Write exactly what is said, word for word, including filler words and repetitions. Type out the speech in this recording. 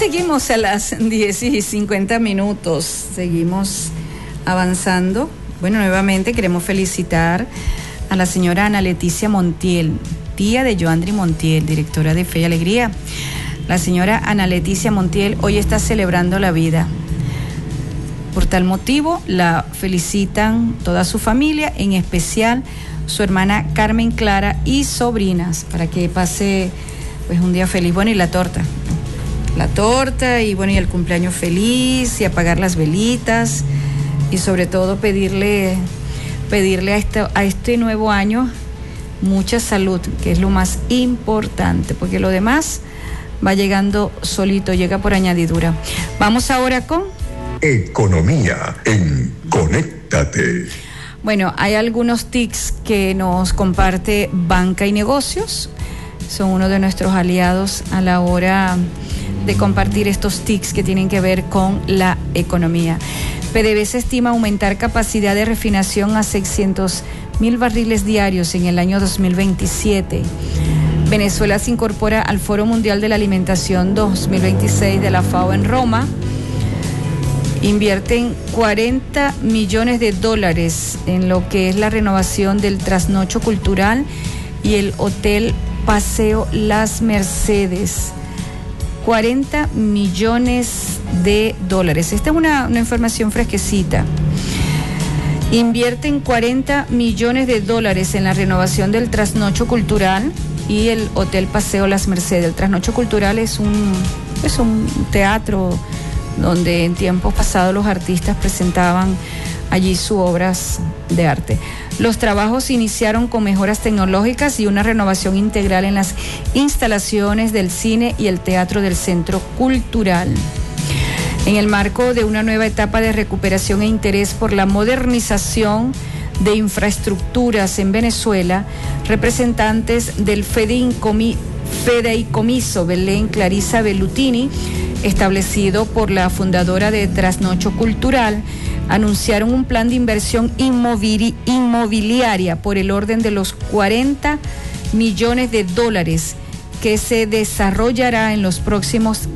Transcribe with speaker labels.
Speaker 1: seguimos a las diez y cincuenta minutos, seguimos avanzando. Bueno, nuevamente queremos felicitar a la señora Ana Leticia Montiel, tía de Joandri Montiel, directora de Fe y Alegría. La señora Ana Leticia Montiel hoy está celebrando la vida. Por tal motivo, la felicitan toda su familia, en especial su hermana Carmen Clara y sobrinas, para que pase pues un día feliz. Bueno, y la torta. La torta y bueno, y el cumpleaños feliz, y apagar las velitas, y sobre todo pedirle, pedirle a este, a este nuevo año mucha salud, que es lo más importante, porque lo demás va llegando solito, llega por añadidura. Vamos ahora con
Speaker 2: Economía en Conéctate.
Speaker 1: Bueno, hay algunos tics que nos comparte Banca y Negocios. Son uno de nuestros aliados a la hora de compartir estos tics que tienen que ver con la economía. PDVSA estima aumentar capacidad de refinación a seiscientos mil barriles diarios en el año dos mil veintisiete. Venezuela se incorpora al Foro Mundial de la Alimentación dos mil veintiséis de la FAO en Roma. Invierten cuarenta millones de dólares en lo que es la renovación del trasnocho cultural y el Hotel Paseo Las Mercedes. cuarenta millones de dólares. Esta es una, una información fresquecita. Invierten cuarenta millones de dólares en la renovación del trasnocho cultural y el Hotel Paseo Las Mercedes. El trasnocho cultural es un, es un teatro donde en tiempos pasados los artistas presentaban allí sus obras de arte. Los trabajos iniciaron con mejoras tecnológicas y una renovación integral en las instalaciones del cine y el teatro del centro cultural. En el marco de una nueva etapa de recuperación e interés por la modernización de infraestructuras en Venezuela, representantes del Fideicomiso Belén Clarisa Bellutini, establecido por la fundadora de Trasnocho Cultural, anunciaron un plan de inversión inmovili- inmobiliaria por el orden de los cuarenta millones de dólares que se desarrollará en los próximos